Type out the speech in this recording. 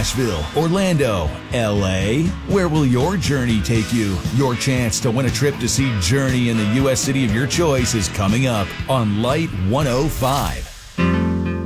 Nashville, Orlando, LA? Where will your journey take you? Your chance to win a trip to see Journey in the U.S. city of your choice is coming up on Light 105.